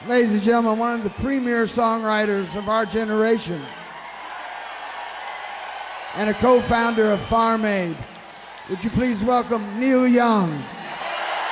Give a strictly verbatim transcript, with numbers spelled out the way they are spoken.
Ladies and gentlemen, one of the premier songwriters of our generation and a co-founder of Farm Aid. Would you please welcome Neil Young?